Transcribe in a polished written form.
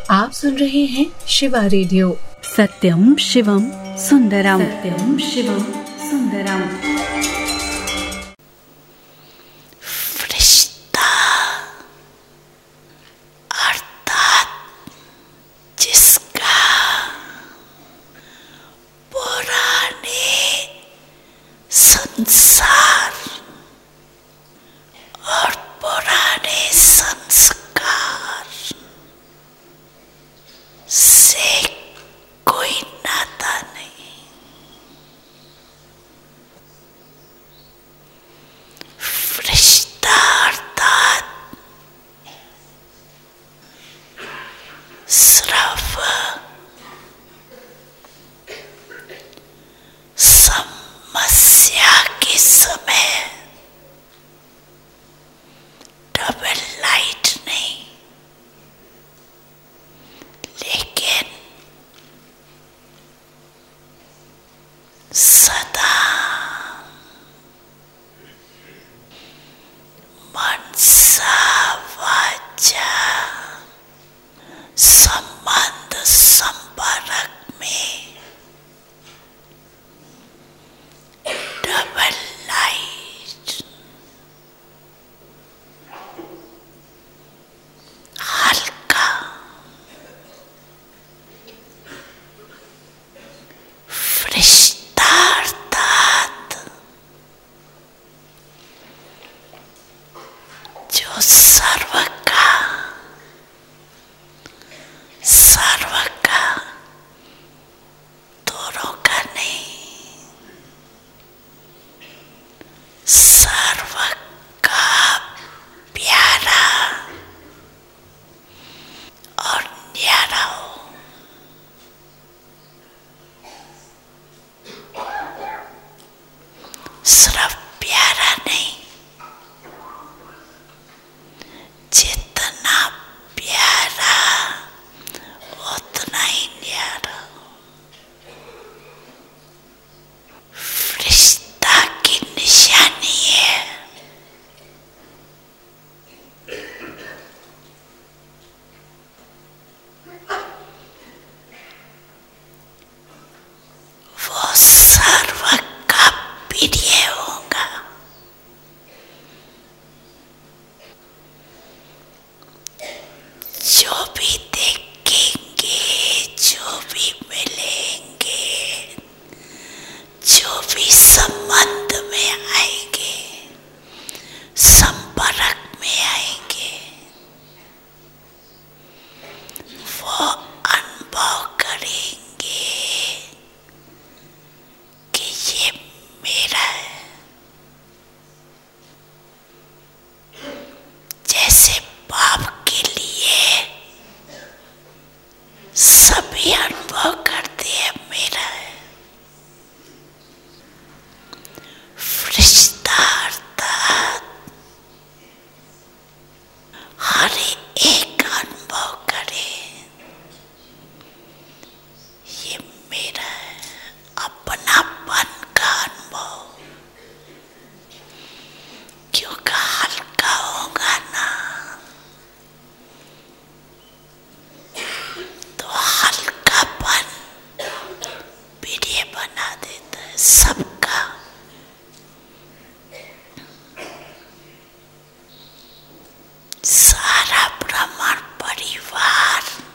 आप सुन रहे हैं शिवा रेडियो। सत्यम शिवम सुंदरम, सत्यम शिवम सुंदरम। फरिश्ता अर्थात जिसका पुराने संसार और पुराने संस्कार से कोई नाता नहीं। फरिश्ता अर्थात सिर्फ समस्या के समय डबल लाइट नहीं, लेकिन सदा मनसा वाचा संबंध संपर्क में डबल लाइट हल्का फरिश्ता अर्थात जो सर्व का दोनों का नहीं, सर्व का प्यारा और न्यारा हो। सिर्फ प्यारा नहीं, जितना प्यारा उतना ही न्यारा। फरिश्ता की निशानी है वो सर्व का प्रिय होगा। जो भी देखेंगे, जो भी मिलेंगे, जो भी संबंध में आएंगे, संपर्क में आएंगे, वो अनुभव करेंगे कि ये मेरा है। जैसे बाप के लिए सभी अनुभव करते हैं मेरा है। फरिश्ता अर्थात हर एक